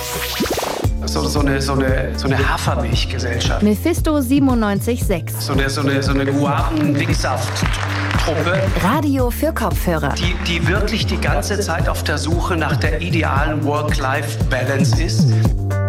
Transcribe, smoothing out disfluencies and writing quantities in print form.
So eine Hafermilchgesellschaft. Mephisto 97.6. So eine Guaven-Dicksaft-Truppe. Radio für Kopfhörer. Die wirklich die ganze Zeit auf der Suche nach der idealen Work-Life-Balance ist.